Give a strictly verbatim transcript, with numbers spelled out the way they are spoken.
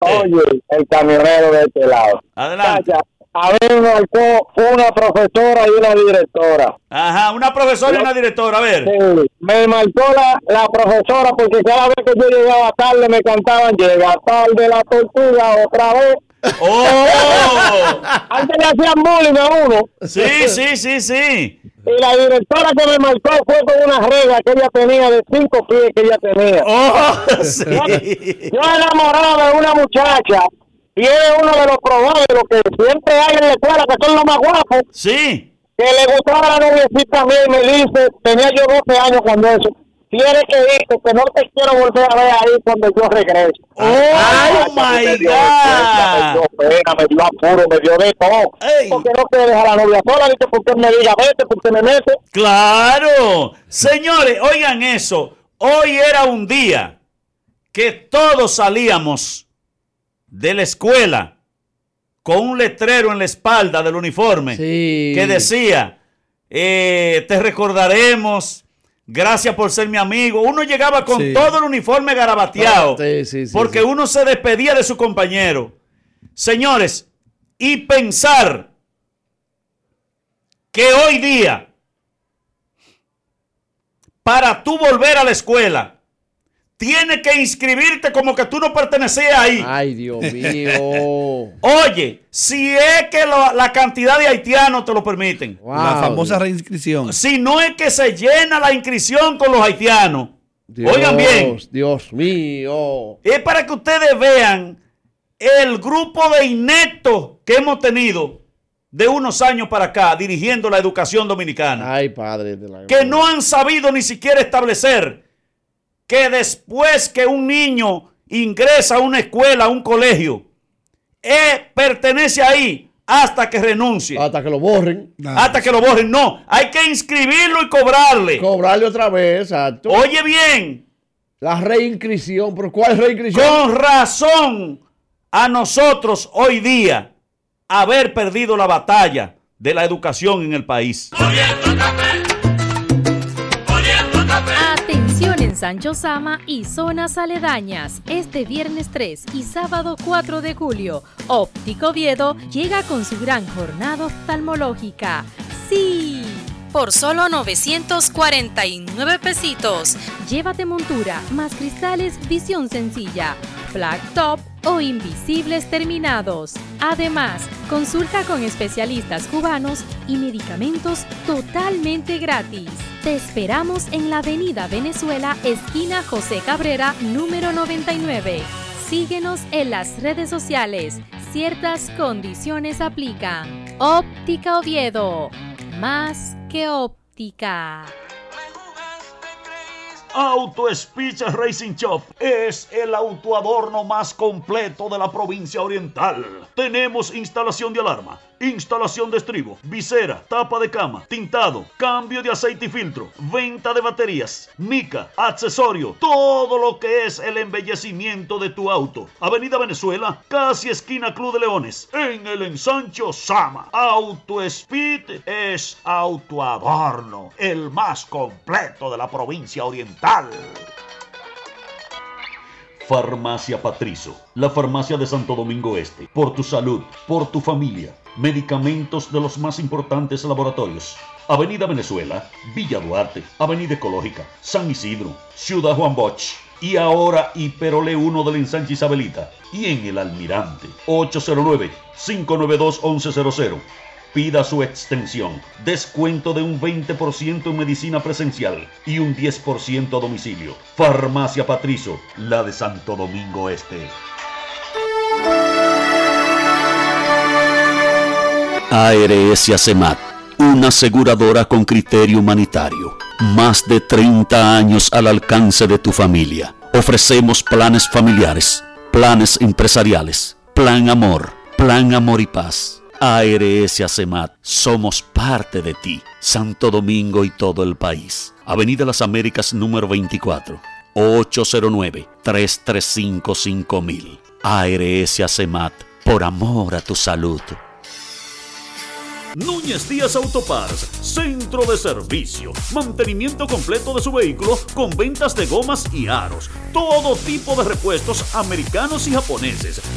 Oye, el camionero de este lado. Adelante. Cacha, a ver, me marcó una profesora y una directora. Ajá, una profesora y una directora, a ver. Sí, me marcó la, la profesora porque cada vez que yo llegaba tarde me cantaban, llega tarde la tortuga otra vez. ¡Oh! Antes le hacían bullying a uno. Sí, sí, sí, sí. Y la directora que me marcó fue con una regla que ella tenía de cinco pies que ella tenía. ¡Oh, sí! Yo, yo enamorado de una muchacha y es uno de los probables que siempre hay en la escuela, que son los más guapos. Sí. Que le gustaba la noviecita a mí y me dice, tenía yo doce años cuando eso. Tienes que irte, que no te quiero volver a ver ahí cuando yo regrese. ¡Oh, oh my me dio God! Me dio pena, me dio apuro, me dio de todo. Ey. Porque no quiero dejar a la novia sola, dice, porque me diga, vete, porque me mete. ¡Claro! Señores, oigan eso. Hoy era un día que todos salíamos de la escuela con un letrero en la espalda del uniforme Sí. que decía, eh, te recordaremos, gracias por ser mi amigo. Uno llegaba con Sí. todo el uniforme garabateado Sí, sí, sí, porque sí. uno se despedía de su compañero. Señores, y pensar que hoy día, para tú volver a la escuela, tienes que inscribirte como que tú no pertenecías ahí. Ay, Dios mío. Oye, si es que lo- la cantidad de haitianos te lo permiten. Wow, La famosa Dios. reinscripción. Si no es que se llena la inscripción con los haitianos. Dios, Oigan bien. Dios mío. Es para que ustedes vean el grupo de ineptos que hemos tenido de unos años para acá dirigiendo la educación dominicana. Ay, padre de la Que no han sabido ni siquiera establecer que después que un niño ingresa a una escuela, a un colegio, eh, pertenece ahí hasta que renuncie, Hasta que lo borren. Nada. hasta que lo borren. No, hay que inscribirlo y cobrarle. Cobrarle otra vez, exacto. Oye bien, La reinscripción. ¿Pero cuál reinscripción? con razón a nosotros hoy día haber perdido la batalla de la educación en el país. Atención en Sancho Sama y zonas aledañas. Este viernes tres y sábado cuatro de julio, Óptico Oviedo llega con su gran jornada oftalmológica. ¡Sí! Por solo novecientos cuarenta y nueve pesitos. Llévate montura, más cristales, visión sencilla, flag top o invisibles terminados. Además, consulta con especialistas cubanos y medicamentos totalmente gratis. Te esperamos en la Avenida Venezuela, esquina José Cabrera, número noventa y nueve. Síguenos en las redes sociales. Ciertas condiciones aplican. Óptica Oviedo. Más que óptica. Auto Speech Racing Shop es el autoadorno más completo de la provincia oriental. Tenemos instalación de alarma, instalación de estribo, visera, tapa de cama, tintado, cambio de aceite y filtro, venta de baterías, mica, accesorio, todo lo que es el embellecimiento de tu auto. Avenida Venezuela, casi esquina Club de Leones, en el ensancho Sama. Auto Speed es autoadorno, el más completo de la provincia oriental. Farmacia Patrizo, la farmacia de Santo Domingo Este. Por tu salud, por tu familia. Medicamentos de los más importantes laboratorios. Avenida Venezuela, Villa Duarte, Avenida Ecológica, San Isidro, Ciudad Juan Bosch. Y ahora Hiperole uno del ensanche Isabelita. Y en el Almirante, ocho cero nueve, cinco nueve dos, once cero cero. Pida su extensión. Descuento de un veinte por ciento en medicina presencial y un diez por ciento a domicilio. Farmacia Patrizo, la de Santo Domingo Este. A R S Acemat, una aseguradora con criterio humanitario. Más de treinta años al alcance de tu familia. Ofrecemos planes familiares, planes empresariales, plan amor, plan amor y paz. A R S Acemat, somos parte de ti, Santo Domingo y todo el país. Avenida Las Américas número veinticuatro, ocho cero nueve, tres tres cinco, cinco mil. A R S Acemat, por amor a tu salud. Núñez Díaz Autoparts, centro de servicio, mantenimiento completo de su vehículo con ventas de gomas y aros, todo tipo de repuestos americanos y japoneses.